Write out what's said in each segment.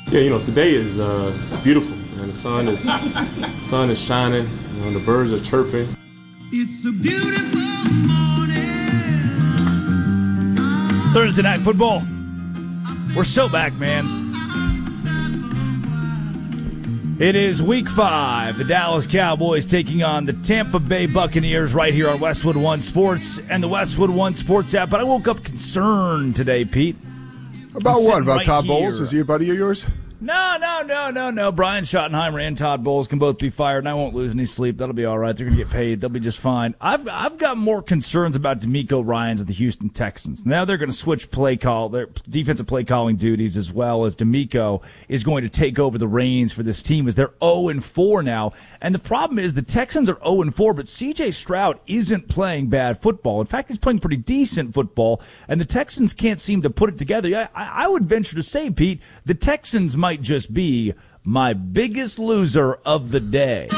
Yeah, today is it's beautiful, man. The sun is shining. The birds are chirping. It's a beautiful morning. Thursday Night Football. We're so back, man. It is Week 5. The Dallas Cowboys taking on the Tampa Bay Buccaneers right here on Westwood One Sports and the Westwood One Sports app. But I woke up concerned today, Pete. About what? About Todd Bowles? Is he a buddy of yours? No. Brian Schottenheimer and Todd Bowles can both be fired, and I won't lose any sleep. That'll be all right. They're going to get paid. They'll be just fine. I've got more concerns about DeMeco Ryans of the Houston Texans. Now they're going to switch their defensive play calling duties, as well as DeMeco is going to take over the reins for this team as they're 0-4 now. And the problem is the Texans are 0-4, but C.J. Stroud isn't playing bad football. In fact, he's playing pretty decent football, and the Texans can't seem to put it together. I would venture to say, Pete, the Texans might just be my biggest loser of the day.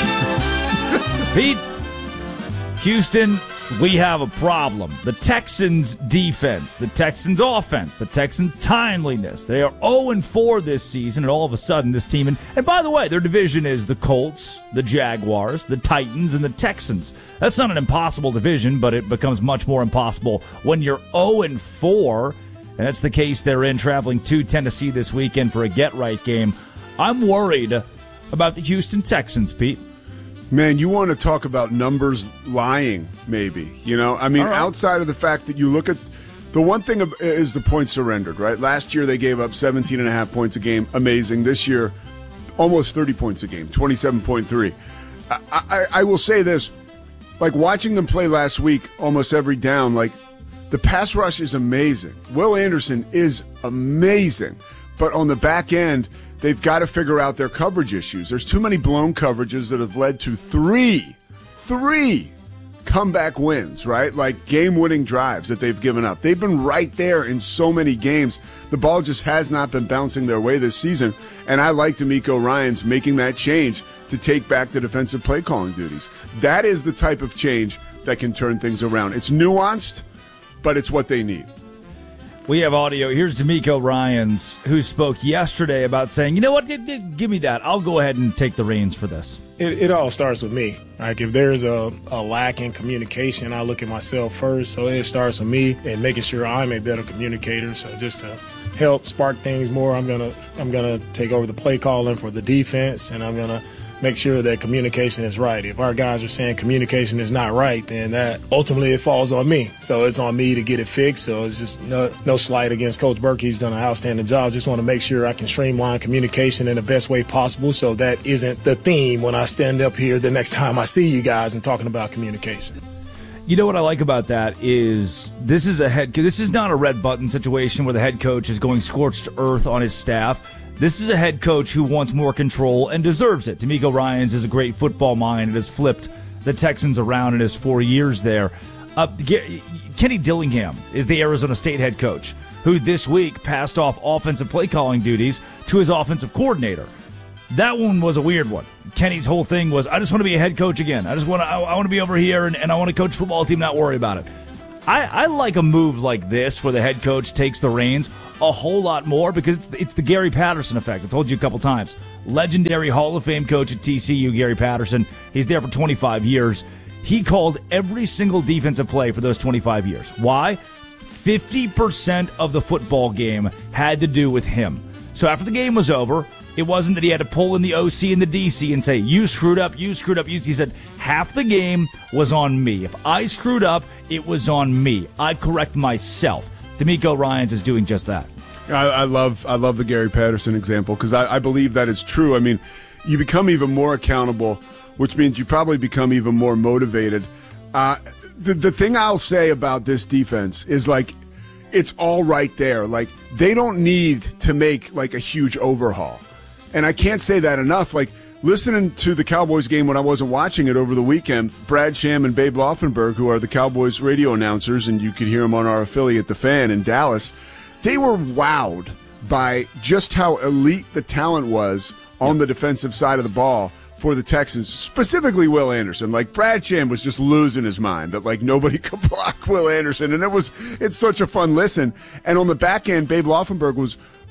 Pete, Houston, we have a problem. The Texans' defense, the Texans' offense, the Texans' timeliness. They are 0-4 this season, and all of a sudden this team, and by the way, their division is the Colts, the Jaguars, the Titans, and the Texans. That's not an impossible division, but it becomes much more impossible when you're 0-4. And that's the case they're in, traveling to Tennessee this weekend for a get-right game. I'm worried about the Houston Texans, Pete. Man, you want to talk about numbers lying, maybe. Right. Outside of the fact that you look at the one thing is the points surrendered, right? Last year they gave up 17.5 points a game. Amazing. This year, almost 30 points a game, 27.3. I will say this, like watching them play last week, almost every down, like, the pass rush is amazing. Will Anderson is amazing. But on the back end, they've got to figure out their coverage issues. There's too many blown coverages that have led to three comeback wins, right? Like game-winning drives that they've given up. They've been right there in so many games. The ball just has not been bouncing their way this season. And I like DeMeco Ryans making that change to take back the defensive play calling duties. That is the type of change that can turn things around. It's nuanced, but it's what they need. We have audio. Here's DeMeco Ryans, who spoke yesterday about saying, you know what, give me that. I'll go ahead and take the reins for this. It all starts with me. Like if there's a lack in communication, I look at myself first. So it starts with me and making sure I'm a better communicator. So just to help spark things more, I'm gonna take over the play calling for the defense, and I'm gonna make sure that communication is right. If our guys are saying communication is not right, then that ultimately it falls on me. So it's on me to get it fixed. So it's just no slight against Coach Burke. He's done an outstanding job. Just want to make sure I can streamline communication in the best way possible so that isn't the theme when I stand up here the next time I see you guys and talking about communication. You know what I like about that is this is not a red button situation where the head coach is going scorched earth on his staff. This is a head coach who wants more control and deserves it. DeMeco Ryans is a great football mind and has flipped the Texans around in his 4 years there. Kenny Dillingham is the Arizona State head coach who this week passed off offensive play calling duties to his offensive coordinator. That one was a weird one. Kenny's whole thing was, I just want to be a head coach again. I want to be over here and I want to coach a football team, not worry about it. I like a move like this where the head coach takes the reins a whole lot more because it's the Gary Patterson effect. I've told you a couple times. Legendary Hall of Fame coach at TCU, Gary Patterson. He's there for 25 years. He called every single defensive play for those 25 years. Why? 50% of the football game had to do with him. So after the game was over, it wasn't that he had to pull in the OC and the DC and say, you screwed up. He said, half the game was on me. If I screwed up, it was on me. I correct myself. DeMeco Ryans is doing just that. I love the Gary Patterson example because I believe that is true. I mean, you become even more accountable, which means you probably become even more motivated. The thing I'll say about this defense is, like, it's all right there. Like, they don't need to make, like, a huge overhaul. And I can't say that enough. Like, listening to the Cowboys game when I wasn't watching it over the weekend, Brad Sham and Babe Laufenberg, who are the Cowboys radio announcers, and you could hear them on our affiliate, The Fan, in Dallas, they were wowed by just how elite the talent was on the defensive side of the ball for the Texans, specifically Will Anderson. Like, Brad Sham was just losing his mind that, like, nobody could block Will Anderson, and it's such a fun listen. And on the back end, Babe Laufenberg was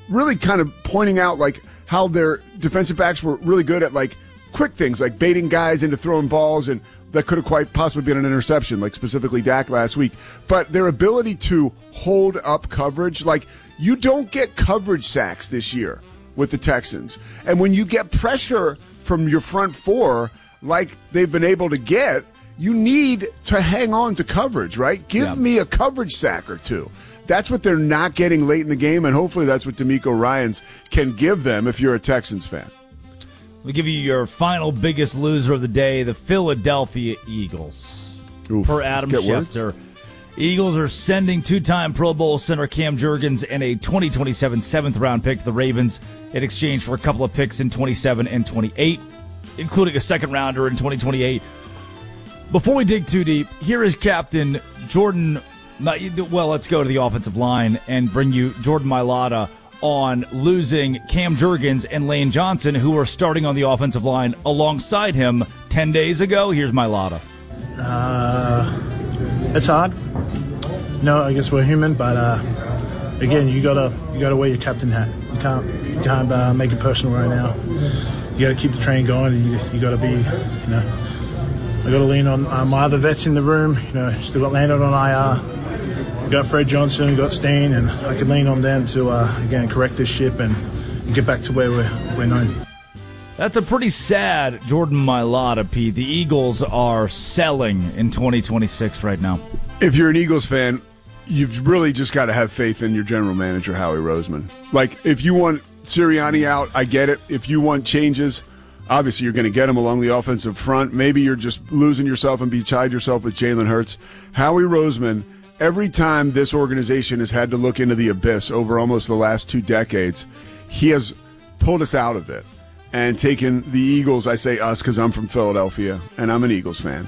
really kind of pointing out like how their defensive backs were really good at like quick things like baiting guys into throwing balls, and that could have quite possibly been an interception, like specifically Dak last week. But their ability to hold up coverage, like you don't get coverage sacks this year with the Texans. And when you get pressure from your front four, like they've been able to get, you need to hang on to coverage, right? Give me a coverage sack or two. That's what they're not getting late in the game, and hopefully that's what DeMeco Ryans can give them if you're a Texans fan. We'll give you your final biggest loser of the day, the Philadelphia Eagles. Oof, per Adam Schefter. Eagles are sending two-time Pro Bowl center Cam Jurgens and a 2027 7th-round pick to the Ravens in exchange for a couple of picks in 27 and 28, including a second-rounder in 2028. Before we dig too deep, here is Captain Jordan. Well, let's go to the offensive line and bring you Jordan Mailata on losing Cam Jurgens and Lane Johnson, who are starting on the offensive line alongside him 10 days ago. Here's Mailata. It's hard. No, I guess we're human, but again, you gotta wear your captain hat. You can't make it personal right now. You gotta keep the train going, and you gotta be, I gotta lean on my other vets in the room. Still got Landon on IR. Got Fred Johnson, got Steen, and I could lean on them to again correct this ship and get back to where we're known. That's a pretty sad Jordan Mailata, Pete. The Eagles are selling in 2026 right now. If you're an Eagles fan, you've really just got to have faith in your general manager, Howie Roseman. Like, if you want Sirianni out, I get it. If you want changes, obviously you're going to get them along the offensive front. Maybe you're just losing yourself and beside yourself with Jalen Hurts. Howie Roseman, every time this organization has had to look into the abyss over almost the last 2 decades, he has pulled us out of it and taken the Eagles. I say us because I'm from Philadelphia and I'm an Eagles fan.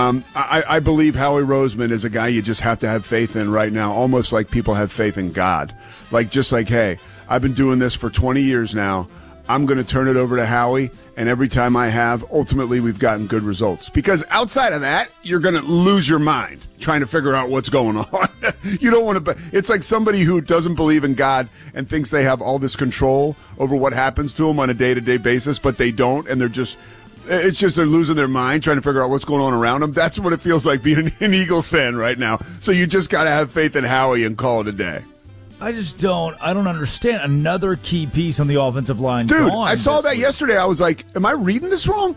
I believe Howie Roseman is a guy you just have to have faith in right now, almost like people have faith in God. Just like, hey, I've been doing this for 20 years now. I'm going to turn it over to Howie, and every time I have, ultimately we've gotten good results. Because outside of that, you're going to lose your mind trying to figure out what's going on. You don't want to. It's like somebody who doesn't believe in God and thinks they have all this control over what happens to them on a day-to-day basis, but they don't, and they're losing their mind trying to figure out what's going on around them. That's what it feels like being an Eagles fan right now. So you just got to have faith in Howie and call it a day. I don't understand. Another key piece on the offensive line. Dude, I saw that yesterday. I was like, am I reading this wrong?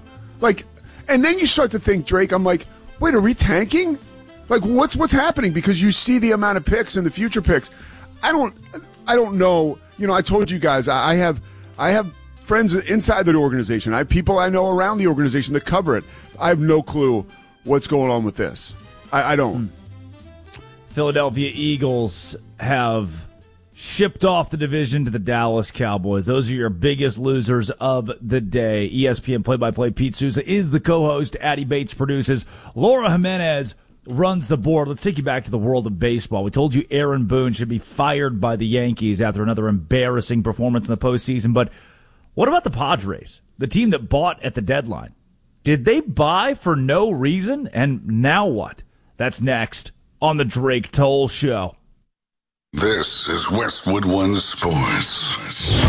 And then you start to think, Drake, I'm like, wait, are we tanking? What's happening? Because you see the amount of picks and the future picks. I don't know. I told you guys, I have friends inside the organization. I have people I know around the organization that cover it. I have no clue what's going on with this. I don't. Philadelphia Eagles have shipped off the division to the Dallas Cowboys. Those are your biggest losers of the day. ESPN play-by-play Pete Souza is the co-host. Addie Bates produces. Laura Jimenez runs the board. Let's take you back to the world of baseball. We told you Aaron Boone should be fired by the Yankees after another embarrassing performance in the postseason. But what about the Padres, the team that bought at the deadline? Did they buy for no reason? And now what? That's next on the Drake Toll Show. This is Westwood One Sports.